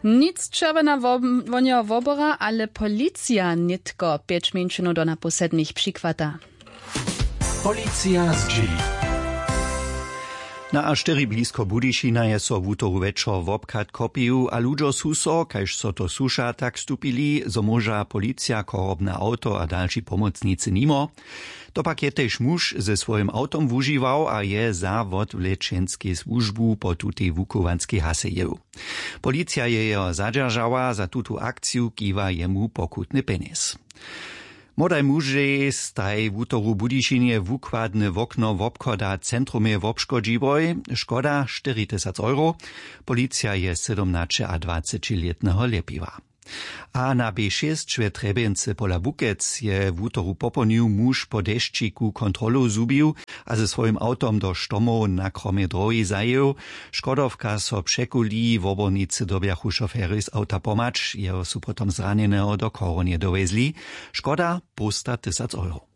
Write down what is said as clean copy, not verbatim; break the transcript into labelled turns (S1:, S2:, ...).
S1: Nic czerwona wonia wobora, ale policja nitko 5 minut do na posednych przykłada.
S2: Policja z G.
S3: Na A4 blisko Budyšina je so w utoru večer wobkat kopiju, a ludzo su so, kaž so to suša, tak stupili, zo môža policja, korobne auto a další pomocníci nimo. To pak je tež muž ze svojim autom wužiwał, a je zawod wlečenskiej służbu po tutej wukovanskiej hasejeju. Policja je jeho zadržała, za tutu akciju kiwa jemu pokutny penis. Młodaj muže staj w utoru Budyšinie wukładne wokno wobchoda centrumie wobszkodziboj, szkoda 4000 €, policja je 17 a 20-letnego lepiwa. A na B6 we Trebence pola Bukec je w utoru poponiu muž po deščiku kontrolu zubił, a ze swoim autom do štomov na kromie drogi zajel. Škodovka so překuli, w obornicy dobjachu šoféry z auta pomacz, jeho su potom zraneného do koronie dovezli. Škoda 500 000 €.